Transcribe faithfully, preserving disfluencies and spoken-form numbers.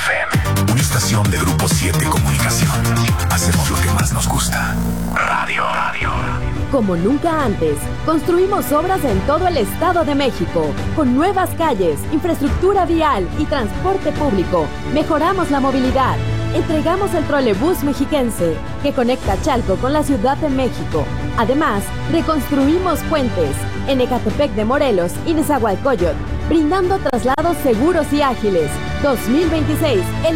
F M, una estación de Grupo siete Comunicación. Hacemos lo que más nos gusta. Radio, radio. Como nunca antes, construimos obras en todo el Estado de México, con nuevas calles, infraestructura vial y transporte público. Mejoramos la movilidad. Entregamos el trolebús mexiquense, que conecta Chalco con la Ciudad de México. Además, reconstruimos puentes en Ecatepec de Morelos y Nezahualcóyotl, brindando traslados seguros y ágiles. dos mil veintiséis, el